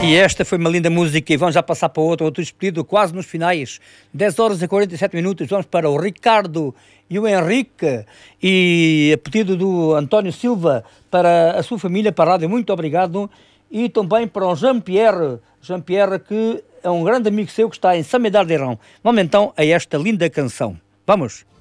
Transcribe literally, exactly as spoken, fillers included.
E esta foi uma linda música e vamos já passar para outro, outro despedido, quase nos finais. dez horas e quarenta e sete minutos, vamos para o Ricardo e o Henrique e a pedido do António Silva para a sua família, para a rádio, muito obrigado. E também para o Jean-Pierre, Jean-Pierre que é um grande amigo seu que está em Samedar de Irão. Vamos então a esta linda canção. Vamos!